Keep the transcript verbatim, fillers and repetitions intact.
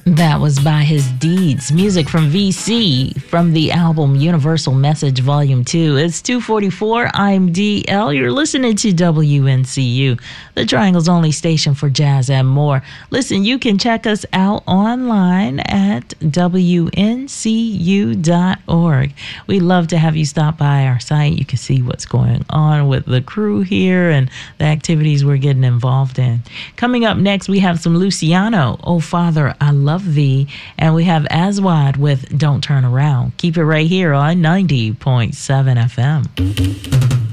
That was By His Deeds, music from V C from the album Universal Message Volume two. It's two forty-four. I'm D L. You're listening to W N C U, the Triangle's only station for jazz and more. Listen, you can check us out online at W N C U dot org. We'd love to have you stop by our site. You can see what's going on with the crew here and the activities we're getting involved in. Coming up next, we have some Luciano, Oh Father, I Love Thee, and we have Aswad with Don't Turn Around. Keep it right here on ninety point seven F M.